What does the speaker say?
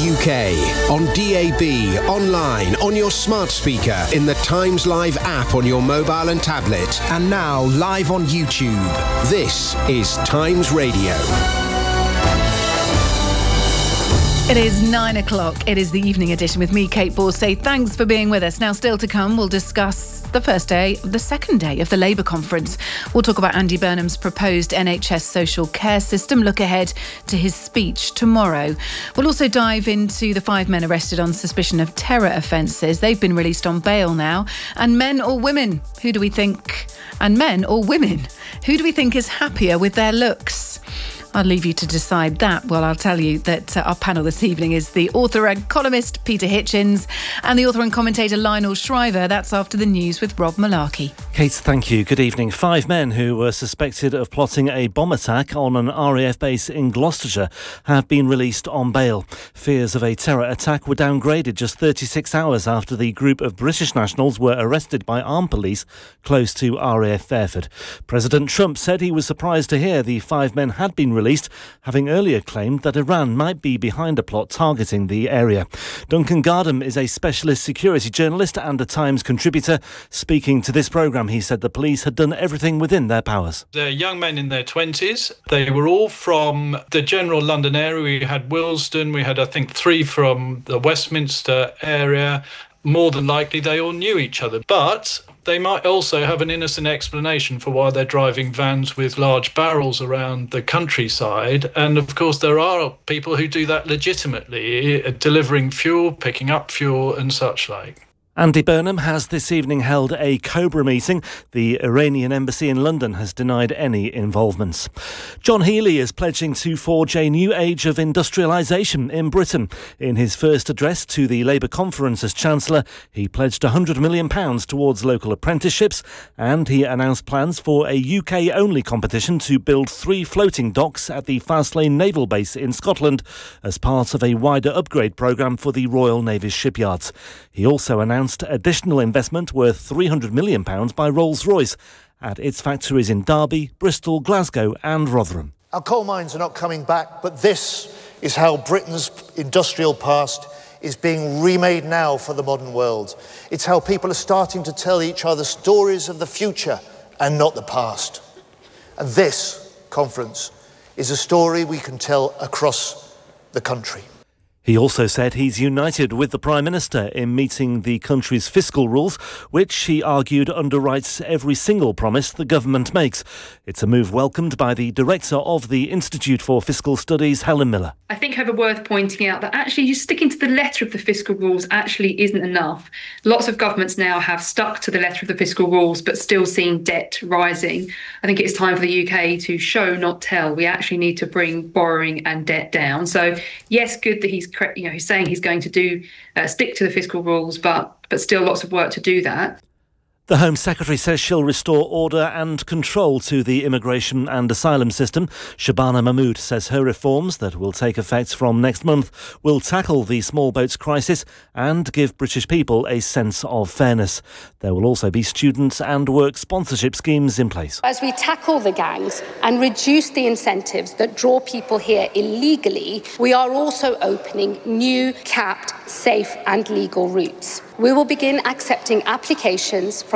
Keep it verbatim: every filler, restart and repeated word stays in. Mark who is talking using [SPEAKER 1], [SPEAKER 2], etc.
[SPEAKER 1] U K, on D A B, online, on your smart speaker, in the Times Live app on your mobile and tablet, and now live on YouTube. This is Times Radio.
[SPEAKER 2] It is nine o'clock. It is the evening edition with me, Kate Borsay. Thanks for being with us. Now, still to come, we'll discuss the first day, the second day of the Labour conference. We'll talk about Andy Burnham's proposed N H S social care system, look ahead to his speech tomorrow. We'll also dive into the five men arrested on suspicion of terror offences. They've been released on bail now. And men or women, who do we think? And men or women, who do we think is happier with their looks? I'll leave you to decide that. Well, I'll tell you that uh, our panel this evening is the author and columnist Peter Hitchens and the author and commentator Lionel Shriver. That's after the news with Rob Malarkey.
[SPEAKER 3] Kate, thank you. Good evening. Five men who were suspected of plotting a bomb attack on an R A F base in Gloucestershire have been released on bail. Fears of a terror attack were downgraded just thirty-six hours after the group of British nationals were arrested by armed police close to R A F Fairford. President Trump said he was surprised to hear the five men had been released, having earlier claimed that Iran might be behind a plot targeting the area. Duncan Gardam is a specialist security journalist and a Times contributor. Speaking to this programme, he said the police had done everything within their powers.
[SPEAKER 4] They're young men in their twenties. They were all from the general London area. We had Willesden, we had, I think, three from the Westminster area. More than likely, they all knew each other. But they might also have an innocent explanation for why they're driving vans with large barrels around the countryside. And of course, there are people who do that legitimately, delivering fuel, picking up fuel and such like.
[SPEAKER 3] Andy Burnham has this evening held a Cobra meeting. The Iranian embassy in London has denied any involvements. John Healey is pledging to forge a new age of industrialisation in Britain. In his first address to the Labour conference as Chancellor, he pledged one hundred million pounds towards local apprenticeships, and he announced plans for a U K-only competition to build three floating docks at the Faslane Naval Base in Scotland as part of a wider upgrade programme for the Royal Navy's shipyards. He also announced additional investment worth three hundred million pounds by Rolls-Royce at its factories in Derby, Bristol, Glasgow and Rotherham.
[SPEAKER 5] Our coal mines are not coming back, but this is how Britain's industrial past is being remade now for the modern world. It's how people are starting to tell each other stories of the future and not the past. And this conference is a story we can tell across the country.
[SPEAKER 3] He also said he's united with the Prime Minister in meeting the country's fiscal rules, which he argued underwrites every single promise the government makes. It's a move welcomed by the director of the Institute for Fiscal Studies, Helen Miller.
[SPEAKER 6] I think, however, worth pointing out that actually just sticking to the letter of the fiscal rules actually isn't enough. Lots of governments now have stuck to the letter of the fiscal rules but still seen debt rising. I think it's time for the U K to show, not tell. We actually need to bring borrowing and debt down. So, yes, good that he's You know, he's saying he's going to do uh, stick to the fiscal rules, but but still lots of work to do that.
[SPEAKER 3] The Home Secretary says she'll restore order and control to the immigration and asylum system. Shabana Mahmood says her reforms that will take effect from next month will tackle the small boats crisis and give British people a sense of fairness. There will also be student and work sponsorship schemes in place.
[SPEAKER 7] As we tackle the gangs and reduce the incentives that draw people here illegally, we are also opening new, capped, safe and legal routes. We will begin accepting applications from